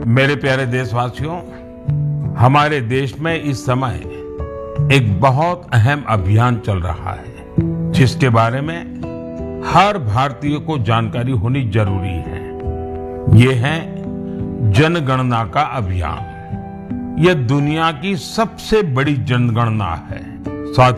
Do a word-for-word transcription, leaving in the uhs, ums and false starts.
मेरे प्यारे देशवासियों, हमारे देश में इस समय एक बहुत अहम अभियान चल रहा है जिसके बारे में हर भारतीय को जानकारी होनी जरूरी है। ये है जनगणना का अभियान। यह दुनिया की सबसे बड़ी जनगणना है।